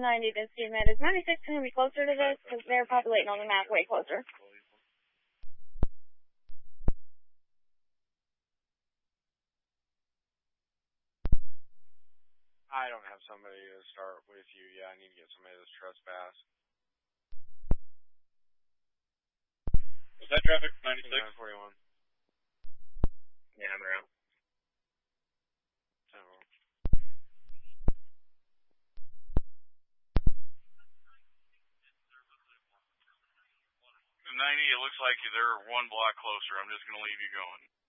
90 to Steve Med. Is 96 going to be closer to this? Because they're populating on the map way closer. I don't have somebody to start with you. Yeah, I need to get somebody that's trespass. Was that traffic 96? 941. Yeah, I'm around. Oh. 90, it looks like they're one block closer. I'm just going to leave you going.